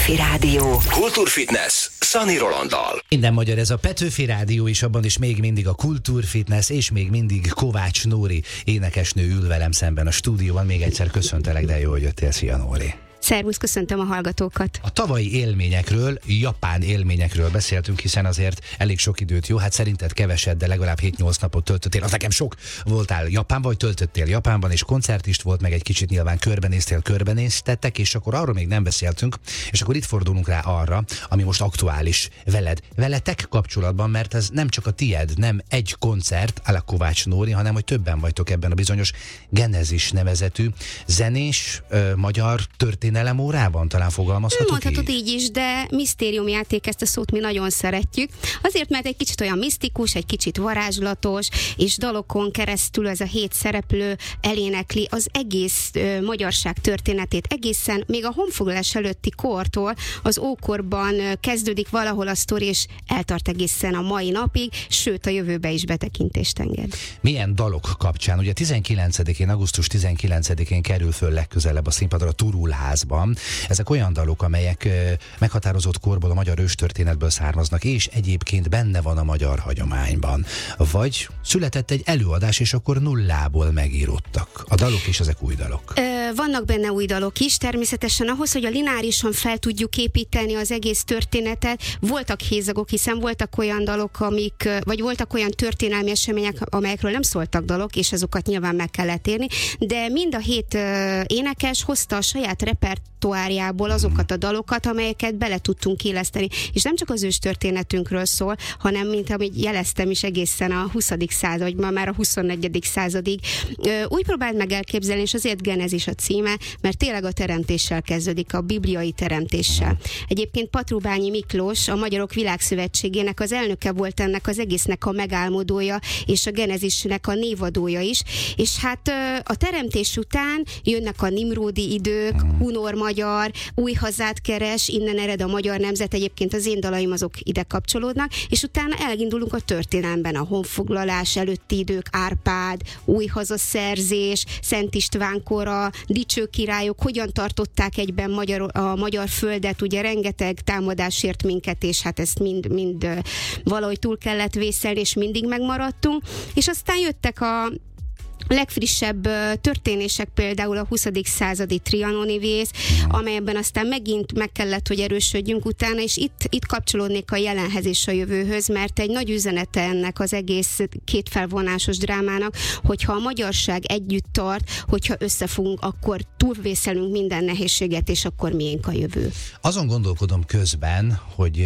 Petőfi Rádió. Kultúrfitness Szani Rolanddal. Minden magyar, ez a Petőfi Rádió is, abban is még mindig a Kultúrfitness, és még mindig Kovács Nóri énekesnő ül velem szemben a stúdióban. Még egyszer köszöntelek, de jó, hogy jöttél. Szia, Nóri. Szervusz, köszöntöm a hallgatókat. A tavalyi élményekről, japán élményekről beszéltünk, hiszen azért elég sok időt, jó, hát szerinted keveset, de legalább 7-8 napot töltöttél, az nekem sok. Voltál Japánban, vagy töltöttél Japánban, és koncert is volt, meg egy kicsit nyilván körbenéztetek, és akkor arról még nem beszéltünk, és akkor itt fordulunk rá arra, ami most aktuális veletek kapcsolatban, mert ez nem csak a tied, nem egy koncert, a Kovács Nóri, hanem hogy többen vagytok ebben a bizonyos Genezis nevezetű zenés, magyar történelem órában, talán fogalmazhatok mondhatod így is, de misztériumjáték, ezt a szót mi nagyon szeretjük. Azért, mert egy kicsit olyan misztikus, egy kicsit varázslatos, és dalokon keresztül ez a 7 szereplő elénekli az egész magyarság történetét, egészen még a honfoglalás előtti kortól, az ókorban kezdődik valahol a sztori, és eltart egészen a mai napig, sőt a jövőbe is betekintést enged. Milyen dalok kapcsán? Ugye 19-én, augusztus 19-én kerül föl legközelebb a színpadra a Turulházban. Ezek olyan dalok, amelyek meghatározott korból, a magyar őstörténetből származnak, és egyébként benne van a magyar hagyományban. Vagy született egy előadás, és akkor nullából megíródtak a dalok, és ezek új dalok. Vannak benne új dalok is, természetesen ahhoz, hogy a lineárisan fel tudjuk építeni az egész történetet, voltak hézagok, hiszen voltak olyan dalok, vagy voltak olyan történelmi események, amelyekről nem szóltak dalok, és azokat nyilván meg kellett érni, de mind a 7 énekes hozta a saját repertoárjából azokat a dalokat, amelyeket bele tudtunk éleszteni. És nem csak az őstörténetünkről szól, hanem, mint amit jeleztem is, egészen a 20. század, vagy ma már a 21. századig. Úgy próbáld meg elképzelni, és azért Genezis a címe, mert tényleg a teremtéssel kezdődik, a bibliai teremtéssel. Egyébként Patrubányi Miklós, a Magyarok Világszövetségének az elnöke volt ennek az egésznek a megálmodója, és a Genezisnek a névadója is. És hát a teremtés után jönnek a nimródi idők, hunor magyar, új hazát keres, innen ered a magyar nemzet, egyébként az én dalaim azok ide kapcsolódnak, és utána elindulunk a történelemben, a honfoglalás előtti idők, Árpád, új hazaszerzés, Szent István kora, dicső királyok, hogyan tartották egyben a magyar földet, ugye rengeteg támadás ért minket, és hát ezt mind valahogy túl kellett vészelni, és mindig megmaradtunk, és aztán jöttek a legfrissebb történések, például a 20. századi trianoni vész, amelyben aztán megint meg kellett, hogy erősödjünk utána, és itt kapcsolódnék a jelenhez és a jövőhöz, mert egy nagy üzenete ennek az egész kétfelvonásos drámának, hogyha a magyarság együtt tart, hogyha összefogunk, akkor túlvészelünk minden nehézséget, és akkor miénk a jövő. Azon gondolkodom közben, hogy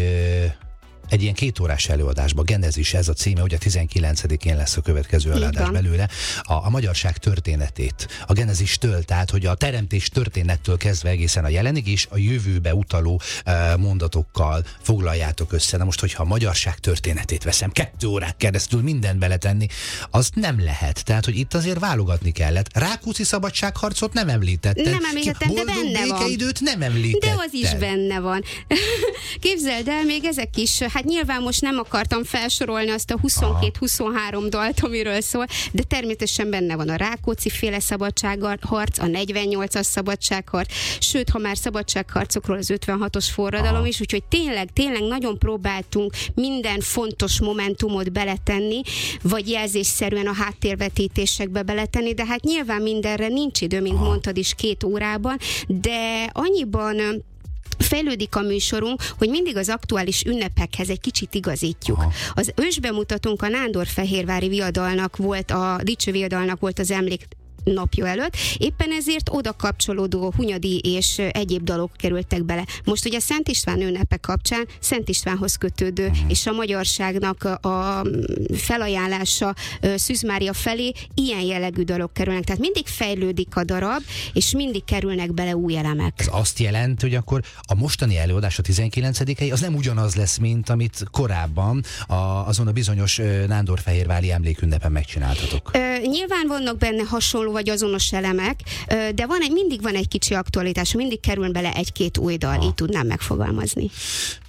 egy ilyen 2 órás előadásban, Genezis ez a címe, ugye 19-én lesz a következő előadás belőle, a magyarság történetét, a Genezistől, tehát hogy a teremtés történettől kezdve egészen a jelenig, és a jövőbe utaló mondatokkal foglaljátok össze. Na most, hogyha a magyarság történetét veszem, 2 órák keresztül mindent beletenni, az nem lehet. Tehát, hogy itt azért válogatni kellett. Rákóczi szabadságharcot nem említetted. Nem említettem, de benne van. Békeidőt nem említetted. De az is benne van. Képzeld el, még ezek is. Hát nyilván most nem akartam felsorolni azt a 22-23 dalt, amiről szól, de természetesen benne van a Rákóczi féle szabadságharc, a 48-as szabadságharc, sőt, ha már szabadságharcokról az 56-os forradalom is, úgyhogy tényleg nagyon próbáltunk minden fontos momentumot beletenni, vagy jelzésszerűen a háttérvetítésekbe beletenni, de hát nyilván mindenre nincs idő, mint mondtad is, 2 órában, de annyiban fejlődik a műsorunk, hogy mindig az aktuális ünnepekhez egy kicsit igazítjuk. Az ősbemutatónk a Nándorfehérvári viadalnak volt, a dicső viadalnak volt az napja előtt, éppen ezért oda kapcsolódó hunyadi és egyéb dalok kerültek bele. Most ugye Szent István ünnepe kapcsán Szent Istvánhoz kötődő és a magyarságnak a felajánlása Szűz Mária felé ilyen jellegű dalok kerülnek. Tehát mindig fejlődik a darab, és mindig kerülnek bele új elemek. Ez azt jelenti, hogy akkor a mostani előadás, a 19-i, az nem ugyanaz lesz, mint amit korábban azon a bizonyos Nándorfehérvári emlékünnepen megcsináltatok. Nyilván vannak benne hasonló vagy azonos elemek, de mindig van egy kicsi aktualitás, mindig kerül bele 1-2 új dal, így tudnám megfogalmazni.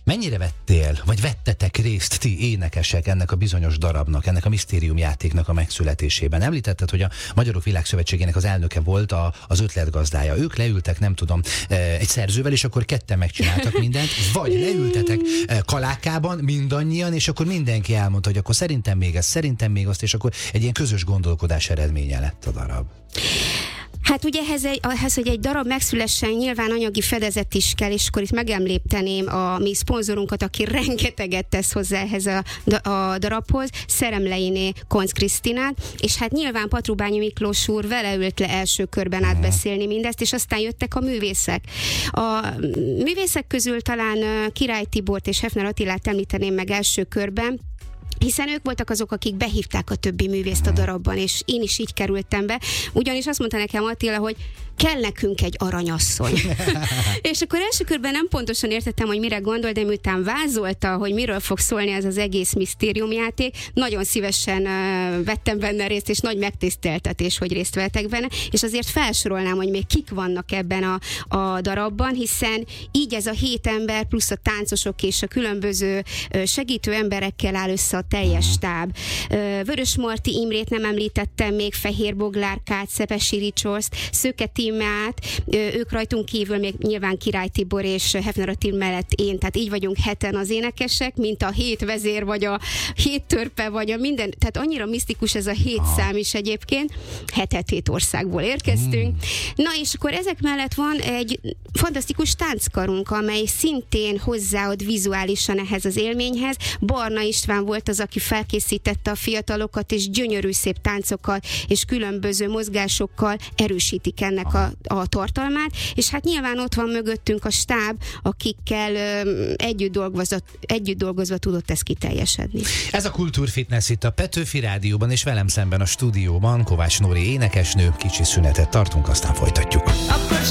Mennyire vettél, vagy vettetek részt ti énekesek ennek a bizonyos darabnak, ennek a misztériumjátéknak a megszületésében? Említetted, hogy a Magyarok Világszövetségének az elnöke volt az ötletgazdája. Ők leültek, nem tudom, egy szerzővel, és akkor ketten megcsináltak mindent, vagy leültetek kalákában mindannyian, és akkor mindenki elmondta, hogy akkor szerintem még ezt, szerintem még azt, és akkor egy ilyen közös gondolkodás eredménye lett a darab. Hát ugye ehhez, hogy egy darab megszülessen, nyilván anyagi fedezet is kell, és akkor itt megemlíteném a mi szponzorunkat, aki rengeteget tesz hozzá ehhez a darabhoz, Szeremleiné Koncz Krisztinát, és hát nyilván Patrubányi Miklós úr vele ült le első körben átbeszélni mindezt, és aztán jöttek a művészek. A művészek közül talán Király Tibort és Hefner Attilát említeném meg első körben, hiszen ők voltak azok, akik behívták a többi művészt a darabban, és én is így kerültem be, ugyanis azt mondta nekem Attila, hogy kell nekünk egy aranyasszony. És akkor első körben nem pontosan értettem, hogy mire gondol, de miután vázolta, hogy miről fog szólni ez az egész misztériumjáték, nagyon szívesen vettem benne részt, és nagy megtiszteltetés, hogy részt vettek benne, és azért felsorolnám, hogy még kik vannak ebben a darabban, hiszen így ez a 7 ember, plusz a táncosok és a különböző segítő emberekkel áll össze a teljes stáb. Vörösmarty Imrét nem említettem, még Fehér Boglárkát, Szepesi Ricsoszt, Szöke Tímát, ők rajtunk kívül még nyilván Király Tibor és Hefner Attila mellett én, tehát így vagyunk 7-en az énekesek, mint a 7 vezér, vagy a 7 törpe, vagy a minden, tehát annyira misztikus ez a 7 szám is egyébként. 7 országból érkeztünk. Na és akkor ezek mellett van egy fantasztikus tánckarunk, amely szintén hozzáad vizuálisan ehhez az élményhez. Barna István volt az, aki felkészítette a fiatalokat, és gyönyörű szép táncokkal és különböző mozgásokkal erősítik ennek a tartalmát, és hát nyilván ott van mögöttünk a stáb, akikkel együtt dolgozva tudott ez kiteljesedni. Ez a Kultúrfitness itt a Petőfi Rádióban, és velem szemben a stúdióban Kovács Nóri énekesnő. Kicsi szünetet tartunk, aztán folytatjuk.